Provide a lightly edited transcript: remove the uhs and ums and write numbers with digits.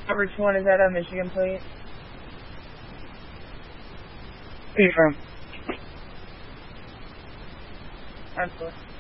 Which one is that, a Michigan plate? Where are you from? Absolutely.